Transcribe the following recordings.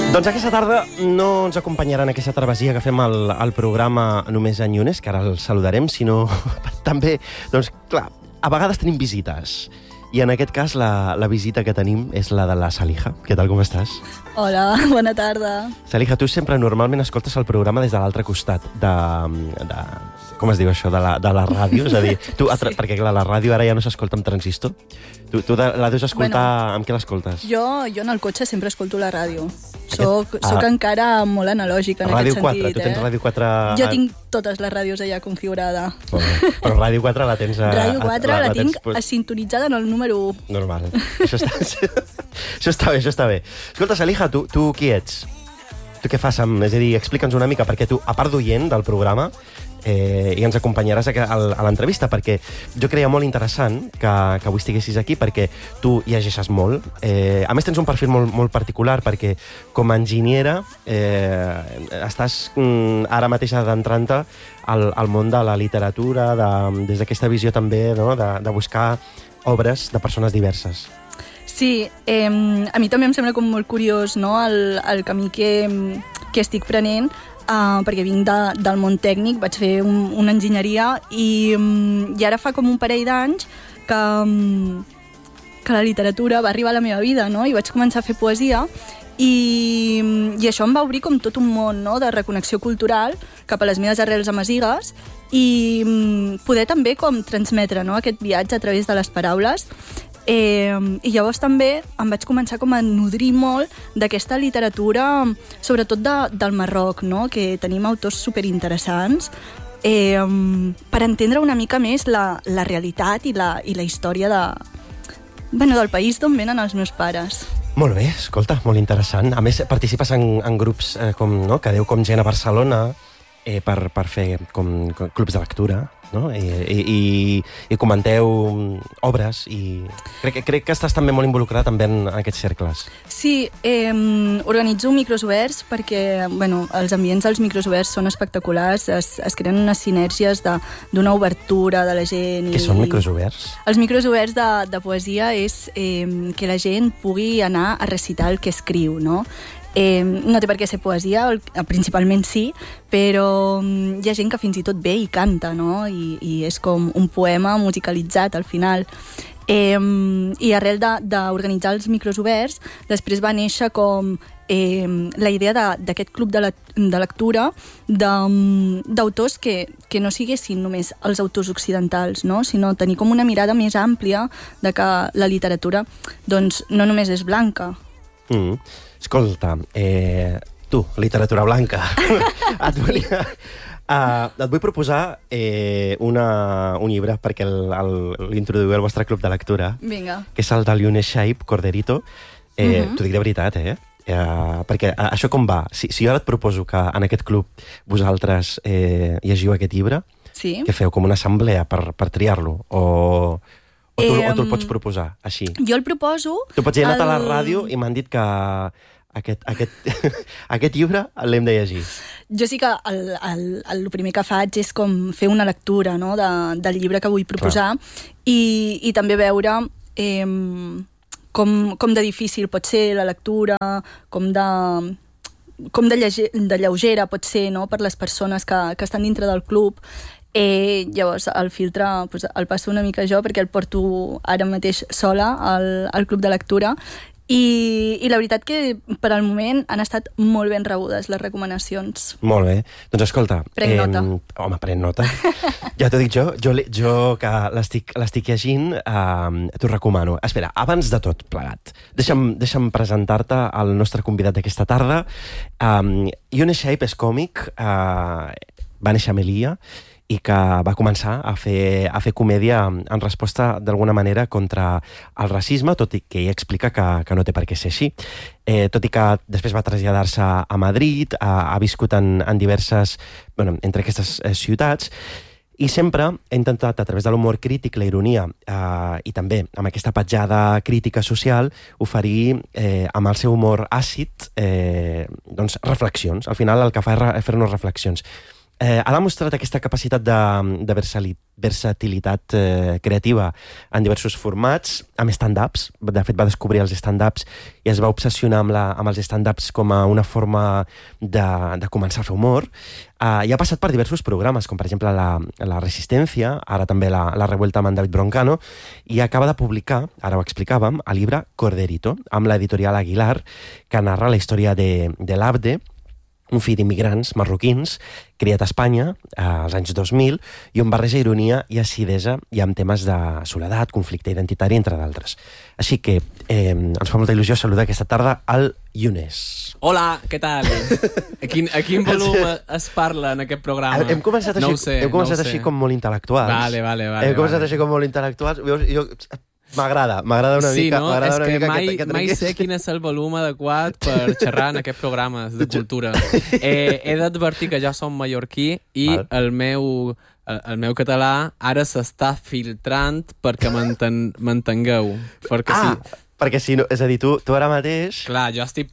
Doncs aquesta tarda no ens acompanyarà en aquesta travessia que fem al programa només en Yunes, que ara el saludarem, sinó també, doncs, clar, a vegades tenim visites. I en aquest cas la visita que tenim és la de la Salija. Què tal, com estàs? Hola, bona tarda. Salija, tu sempre normalment escoltes el programa des de l'altre costat com es diu això, de la ràdio? És a dir, tu, sí. Perquè clar, la ràdio ara ja no s'escolta amb transistor. Tu la deus escoltar, amb què l'escoltes? Jo en el cotxe sempre escolto la ràdio. Soc encara molt analògica en Ràdio aquest 4, sentit. tu tens Ràdio 4... Jo tinc totes les ràdios allà configurada. Però Ràdio 4 la tens... Ràdio 4 la tinc sintonitzada en el número 1. Normal. Això està bé, això està bé. Escolta, Salija, tu qui ets? Tu què fas? És a dir, explica'ns una mica, perquè tu, a part d'oient del programa, i ens acompanyaràs a l'entrevista, perquè jo creia molt interessant que avui estiguessis aquí, perquè tu llegeixes molt. A més, tens un perfil molt particular, perquè com a enginyera estàs ara mateix adentrant-te al món de la literatura, des d'aquesta visió també, no?, de buscar obres de persones diverses. Sí, a mi també em sembla com molt curiós, no?, el camí que estic prenent, perquè vinc del món tècnic, vaig fer una enginyeria i ara fa com un parell d'anys que la literatura va arribar a la meva vida, no?, i vaig començar a fer poesia i això em va obrir com tot un món, no?, de reconnexió cultural cap a les meves arrels amasigues i poder també com transmetre, no?, aquest viatge a través de les paraules. I llavors també em vaig començar com a nodrir molt d'aquesta literatura, sobretot del Marroc, no?, que tenim autors superinteressants, per entendre una mica més la realitat i la història del país d'on venen els meus pares. Molt bé, escolta, molt interessant. A més, participes en grups que deu com gent a Barcelona, per fer com clubs de lectura, no? I comenteu obres i crec que estàs també molt involucrat també en aquests cercles. Sí, organitzo micros oberts perquè els ambients dels micros oberts són espectaculars, es creen unes sinèrgies d'una obertura de la gent. Què són micros oberts? Els micros oberts de poesia és que la gent pugui anar a recitar el que escriu, no? No té per què ser poesia, principalment sí, però hi ha gent que fins i tot ve i canta, no? I és com un poema musicalitzat al final. I arrel d'organitzar els micros oberts, després va néixer com la idea d'aquest club de lectura d'autors que no siguessin només els autors occidentals, no?, sinó tenir com una mirada més àmplia de que la literatura doncs, no només és blanca. Escolta, tu, literatura blanca, et vull proposar un llibre perquè l'introduïu al vostre club de lectura. Vinga. Que és el de Yunes Shaib, Corderito. T'ho dic de veritat, perquè això com va? Si jo ara et proposo que en aquest club vosaltres llegiu aquest llibre, sí. Què feu? Com una assemblea per triar-lo? O tu el pots proposar, així? Jo el proposo... Tu pots dir, he anat a la ràdio i m'han dit que aquest llibre l'hem de llegir. Jo sí que el primer que faig és com fer una lectura, no?, del llibre que vull proposar i també veure com de difícil pot ser la lectura, com de lleugera pot ser, no?, per les persones que estan dintre del club. Llavors el filtre el passo una mica jo perquè el porto ara mateix sola al club de lectura i la veritat que per al moment han estat molt ben rebudes les recomanacions. Molt bé, doncs escolta, prenc nota. Home, prenc nota. Ja t'ho dic jo que l'estic llegint, t'ho recomano. Espera, abans de tot plegat, deixa'm presentar-te al nostre convidat d'aquesta tarda. Yunes Shaib és còmic, va néixer a Melilla i que va començar a fer comèdia en resposta d'alguna manera contra el racisme, tot i que ell explica que no té per què ser així. Tot i que després va traslladar-se a Madrid, ha viscut en diverses, entre aquestes ciutats, i sempre ha intentat, a través de l'humor crític, la ironia, i també amb aquesta petjada crítica social, oferir amb el seu humor àcid reflexions. Al final el que fa és fer-nos reflexions. ha demostrat aquesta capacitat de versatilitat creativa en diversos formats, amb stand-ups. De fet, va descobrir els stand-ups i es va obsessionar amb els stand-ups com a una forma de començar a fer humor. I ha passat per diversos programes, com per exemple la Resistència, ara també la Revuelta amb en David Broncano, i acaba de publicar, ara ho explicàvem, el llibre Corderito, amb l'editorial Aguilar, que narra la història de l'Abde, un fill d'immigrants marroquins, criat a Espanya als anys 2000, i on barreja ironia i acidesa i amb temes de soledat, conflicte identitari, entre d'altres. Així que ens fa molta il·lusió saludar aquesta tarda al Younes. Hola, què tal? A quin volum es parla en aquest programa? Hem començat així com molt intel·lectuals. Vale. Hem començat així com molt intel·lectuals. M'agrada una mica. Sí, no? És que mai sé quin és el volum adequat per xerrar en aquests programes de cultura. He d'advertir que jo som mallorquí i el meu català ara s'està filtrant perquè m'entengueu. Perquè si no, és a dir, tu ara mateix... Clar, jo estic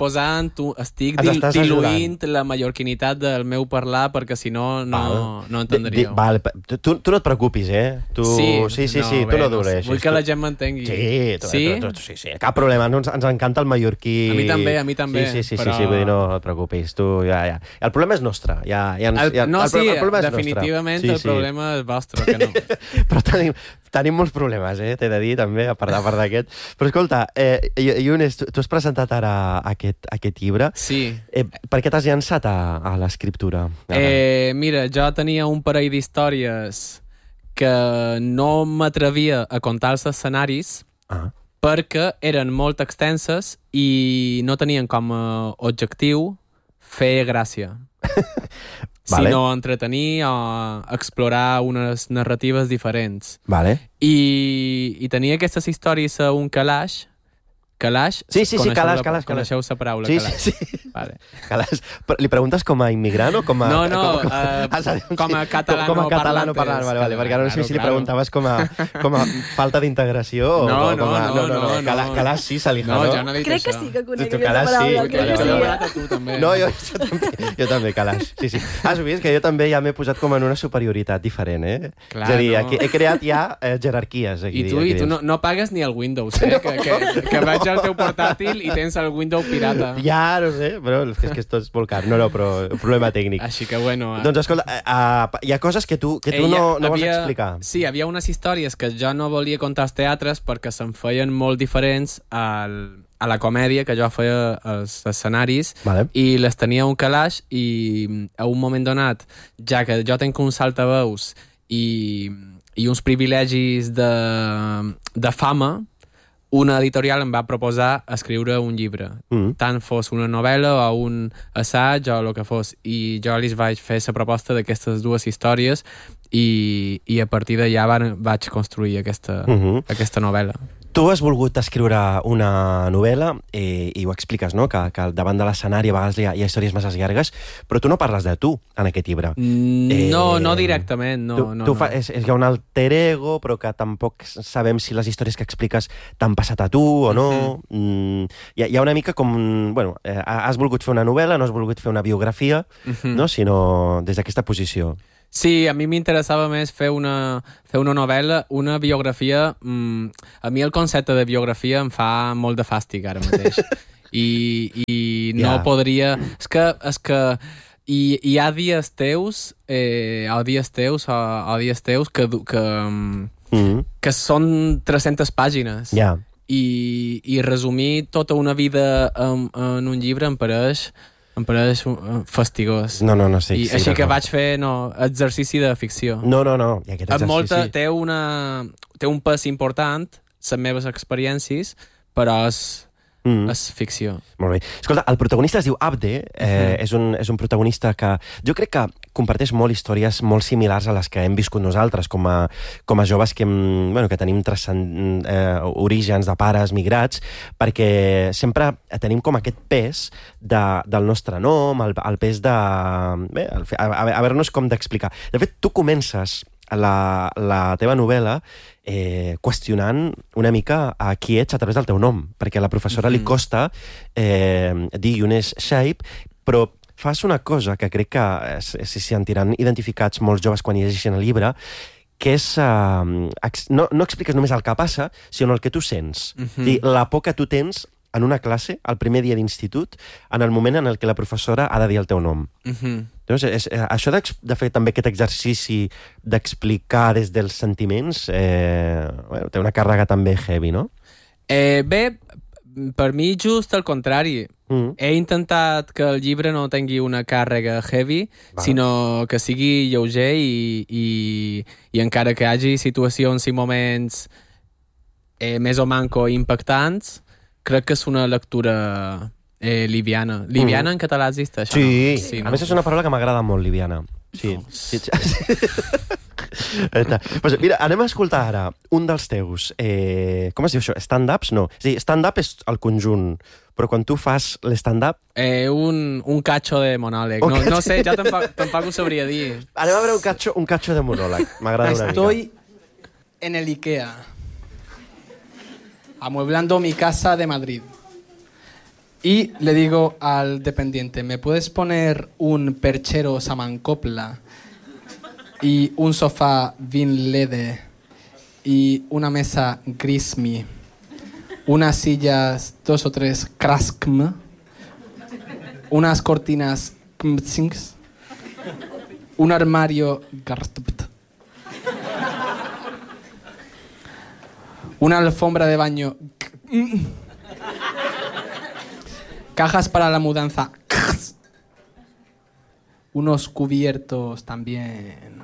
diluint la mallorquinitat del meu parlar perquè si no entendríeu. Tu no et preocupis, Sí, tu no dures. Vull que la gent m'entengui. Sí, cap problema, ens encanta el mallorquí. A mi també. Sí, vull dir, no et preocupis, tu ja. El problema és nostre. Definitivament el problema és vostre, que no. Però tenim molts problemes, t'he de dir, també, a part d'aquest. Però escolta, Younes, tu has presentat ara aquest llibre. Sí. Per què t'has llançat a l'escriptura? Mira, jo tenia un parell d'històries que no m'atrevia a contar als escenaris perquè eren molt extenses i no tenien com a objectiu fer gràcia. Sinó entretenir o explorar unes narratives diferents. I tenia aquestes històries a un calaix. Calaix? Sí, calaix. Coneixeu la paraula, calaix? Sí. Calaix. Li preguntes com a immigrant o com a... com a catalano parlant. Vale, perquè no sé si li preguntaves com a falta d'integració o... No. Calaix sí, Salija, no? Jo no he dit Crec això. que sí que conec aquesta paraula. Crec que sí. Tu també. No, jo també, calaix. Sí. Has vist que jo també ja m'he posat com en una superioritat diferent, Clar, és a dir, he creat ja jerarquies. I tu no pagues ni el Windows, que vaig al teu portàtil i tens el Windows pirata. Ja, no sé, però és que esto és molt car. No, però un problema tècnic. Així que, bueno... Doncs, escolta, hi ha coses que tu no vols explicar. Sí, hi havia unes històries que jo no volia contar als teatres perquè se'm feien molt diferents a la comèdia que jo feia als escenaris i les tenia un calaix i a un moment donat, ja que jo tenc uns altaveus i uns privilegis de fama, una editorial em va proposar escriure un llibre, tant fos una novel·la o un assaig o el que fos, i jo li vaig fer la proposta d'aquestes dues històries i a partir d'allà vaig construir aquesta novel·la. Tu has volgut escriure una novel·la i ho expliques, no? Que davant de l'escenari a vegades hi ha històries massa llargues, però tu no parles de tu en aquest llibre. No directament, no. Hi ha un alter ego, però que tampoc sabem si les històries que expliques t'han passat a tu o no. Hi ha una mica com... Bueno, has volgut fer una novel·la, no has volgut fer una biografia, no? Sinó des d'aquesta posició. Sí, a mi m'interessava més fer una novel·la, una biografia. A mi el concepte de biografia em fa molt de fàstic ara mateix. I no podria... És que hi ha dies teus que són 300 pàgines. I resumir tota una vida en un llibre em pareix fastigós. No, sí. Així que vaig fer exercici de ficció. No. I aquest exercici... Té un pes important, les meves experiències, però és ficció. Molt bé. Escolta, el protagonista es diu Abde, és un protagonista que jo crec que comparteix molt històries molt similars a les que hem viscut nosaltres, com a joves que tenim orígens de pares migrats, perquè sempre tenim com aquest pes del nostre nom, el pes de... a veure-nos com d'explicar. De fet, tu comences la teva novel·la qüestionant una mica a qui ets a través del teu nom, perquè a la professora li costa dir Younes Shaib, però fas una cosa que crec que s'hi sentiran identificats molts joves quan llegeixen el llibre, que és... no expliques només el que passa, sinó el que tu sents. La por que tu tens en una classe, el primer dia d'institut, en el moment en el que la professora ha de dir el teu nom. Llavors, això de fer també aquest exercici d'explicar des dels sentiments té una càrrega també heavy, no? Bé, per mi just al contrari. He intentat que el llibre no tingui una càrrega heavy, sinó que sigui lleuger i encara que hi hagi situacions i moments més o manco impactants, crec que és una lectura liviana. Liviana en català existe, això? Sí, no? A més és una paraula que m'agrada molt, liviana. Sí. Pues mira, anem a escoltar ara un dels teus... com es diu això? Stand-ups? No. És a dir, stand-up és el conjunt, però quan tu fas l'stand-up... Un cacho de monòleg. No sé, ja tampoc ho sabria dir. Anem a veure un cacho de monòleg. M'agrada una mica. Estoy en el Ikea, amueblando mi casa de Madrid. Y le digo al dependiente, ¿me puedes poner un perchero Samancopla y un sofá Vinlede y una mesa Grismi, unas sillas 2 o 3 Kraskm, unas cortinas Kmtsings, un armario Gartpt, una alfombra de baño, cajas para la mudanza, unos cubiertos también.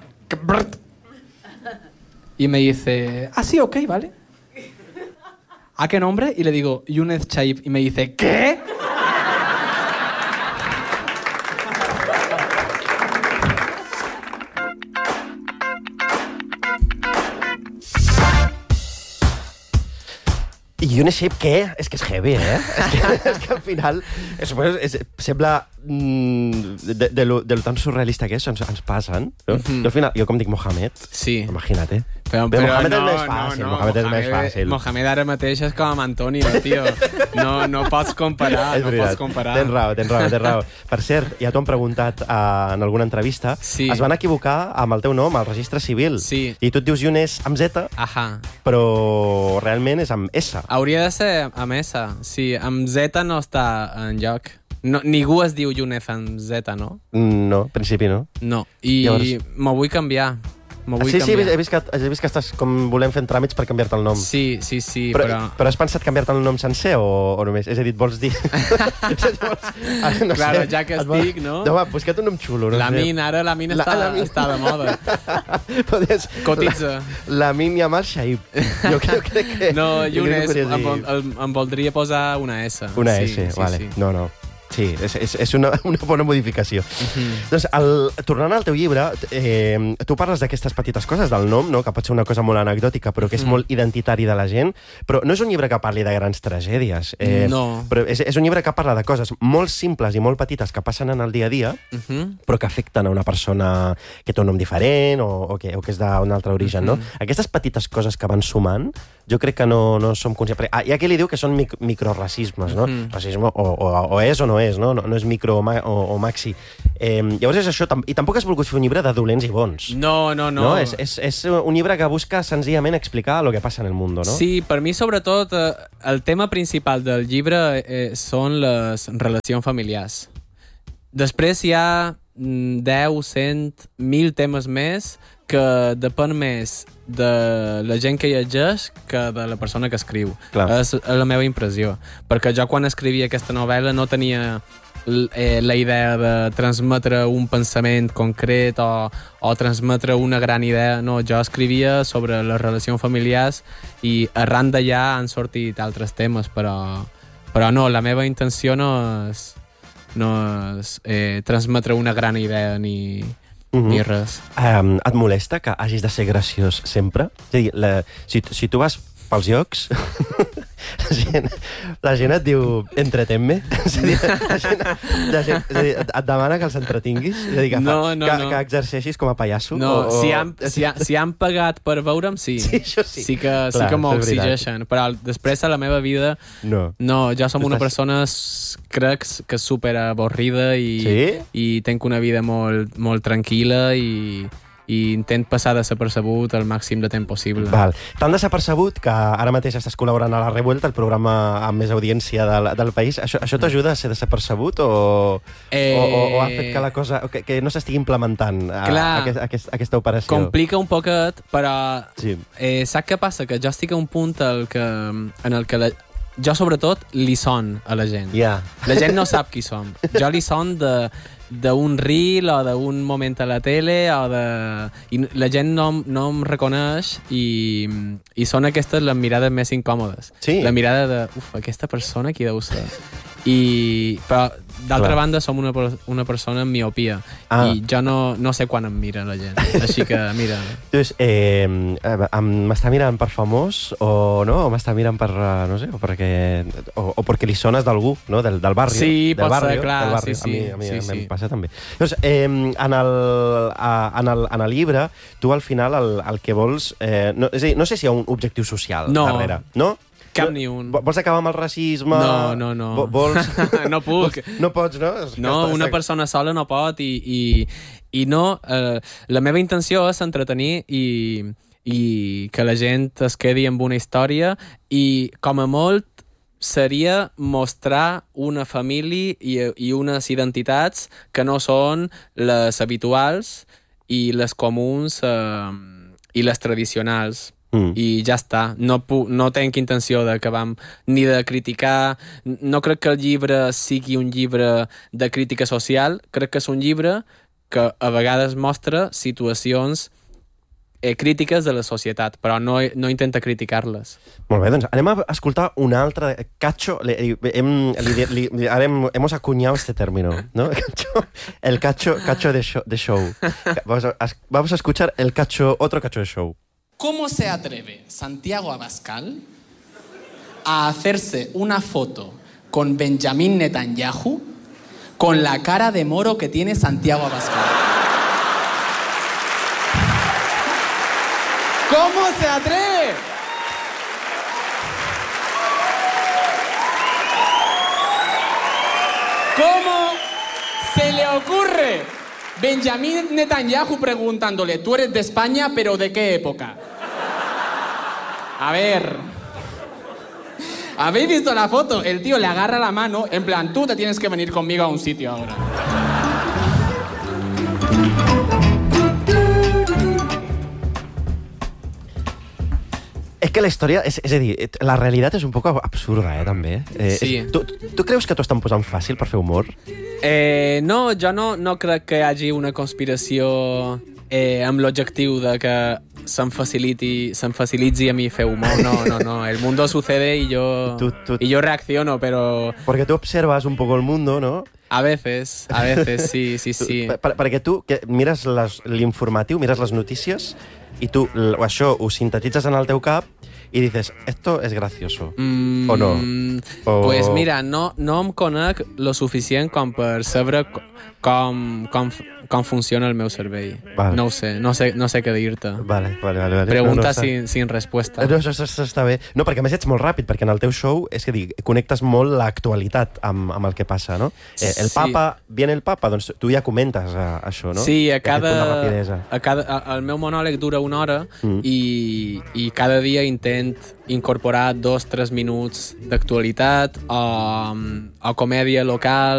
Y me dice, sí, ok, vale. ¿A qué nombre? Y le digo, Younes Chaib. Y me dice, ¿qué? I Younes Chaib, què? És que és heavy, és que al final sembla de lo tan surrealista que és, ens passen. No? Al final, jo com dic Mohamed, imagina't. Però Mohamed és més fàcil. Mohamed és més fàcil. Mohamed ara mateix és com Antonio, tio. No pots comparar, no pots comparar. Tens raó. Per cert, ja t'ho han preguntat en alguna entrevista, es van equivocar amb el teu nom, al registre civil. I tu et dius Younes amb Z, però realment és amb S. Hauria de ser amb S, sí. Amb Z no està enlloc. Ningú es diu Younes amb Z, no? No, en principi no. No, i m'ho vull canviar. Sí, he vist que estàs com volent fer tràmits per canviar-te el nom. Sí, però has pensat canviar-te el nom sencer o només? És a dir, et vols dir... Claro, ja que estic, no? No, va, busca't un nom xulo. Lamin està de moda. Cotitza. Lamin Yamal Shaib. Jo crec que... No, Younes, em voldria posar una S. Una S, vale. No. Sí, és una bona modificació. Doncs, tornant al teu llibre, tu parles d'aquestes petites coses del nom, no? Que pot ser una cosa molt anecdòtica, però que és molt identitari de la gent. Però no és un llibre que parli de grans tragèdies. No. Però és un llibre que parla de coses molt simples i molt petites que passen en el dia a dia, però que afecten a una persona que té un nom diferent o que és d'un altre origen, no? Aquestes petites coses que van sumant, jo crec que no som conscients. Hi ha qui li diu que són microracismes, no? Racisme o és o no és, no és micro o maxi. Llavors és això, i tampoc has volgut fer un llibre de dolents i bons. No. És un llibre que busca senzillament explicar el que passa en el món, no? Sí, per mi sobretot el tema principal del llibre són les relacions familiars. Després hi ha 10, 100, 1.000 temes més que depèn més de la gent que llegeix que de la persona que escriu. És la meva impressió. Perquè jo quan escrivia aquesta novel·la no tenia la idea de transmetre un pensament concret o transmetre una gran idea. No, jo escrivia sobre les relacions familiars i arran d'allà han sortit altres temes, però no, la meva intenció no és transmetre una gran idea ni res. Et molesta que hagis de ser graciós sempre? És a dir, si tu vas pels llocs la gent et diu entretenme. És a dir, et demana que els entretinguis. És a dir, que exerceixis com a pallasso. No, si han pagat per veure'm, sí. Sí que m'ho exigeixen. Però després a la meva vida, no, jo som una persona, crec que és super avorrida i tenc una vida molt, molt tranquil·la i intent passar desapercebut el màxim de temps possible. Tan desapercebut que ara mateix estàs col·laborant a La Revuelta, el programa amb més audiència del país. Això t'ajuda a ser desapercebut o ha fet que la cosa que no s'estigui implementant aquesta operació? Complica un poquet, però saps què passa? Que jo estic a un punt en el que jo sobretot li son a la gent. La gent no sap qui som. Jo li son d'un reel o d'un moment a la tele i la gent no em reconeix i són aquestes les mirades més incòmodes. La mirada de, aquesta persona qui deu ser? Però d'altra banda som una persona amb miopia i jo no sé quan em mira la gent, així que mira. M'està mirant per famós o no? O m'està mirant per, no sé, o perquè li sones d'algú, no? Del barri. Sí, pot ser, clar. A mi em passa també. Llavors, en el llibre, tu al final el que vols... no sé si hi ha un objectiu social darrere, no? Cap ni un. Vols acabar amb el racisme? No. Vols... No puc. No pots, no? No, una persona sola no pot i no... La meva intenció és entretenir i que la gent es quedi amb una història i, com a molt, seria mostrar una família i unes identitats que no són les habituals i les comuns i les tradicionals. I ja està. No tenc intenció d'acabar ni de criticar. No crec que el llibre sigui un llibre de crítica social. Crec que és un llibre que a vegades mostra situacions crítiques de la societat, però no intenta criticar-les. Molt bé, doncs anem a escoltar un altre cacho. Ara hemos acuñado este término, ¿no? El cacho de show. Vamos a escuchar otro cacho de show. ¿Cómo se atreve Santiago Abascal a hacerse una foto con Benjamín Netanyahu con la cara de moro que tiene Santiago Abascal? ¿Cómo se atreve? ¿Cómo se le ocurre? Benjamín Netanyahu preguntándole, tú eres de España, pero ¿de qué época? A ver, ¿habéis visto la foto? El tío le agarra la mano, en plan, tú te tienes que venir conmigo a un sitio ahora. És que la història, és a dir, la realitat és un poc absurda, també. Sí. Tu creus que t'ho estan posant fàcil per fer humor? No, jo no crec que hi hagi una conspiració amb l'objectiu de que se'm facilitzi a mi fer humor. No. El mundo sucede y yo reacciono, pero... Porque tú observas un poco el mundo, ¿no? A veces, sí. Perquè tu mires l'informatiu, mires les notícies i tu això ho sintetitzes en el teu cap i dices, esto es gracioso, o no? Pues mira, no em conec lo suficient com per saber com funciona el meu cervell. Vale. No ho sé, no sé què dir-te. Vale. Pregunta sin resposta. No, això està bé. No, perquè a més ets molt ràpid, perquè en el teu show és que connectes molt l'actualitat amb el que passa, no? Viene el papa, doncs tu ja comentes això, no? Sí, el meu monòleg dura 1 hora i cada dia intent incorporar 2-3 minuts d'actualitat o comèdia local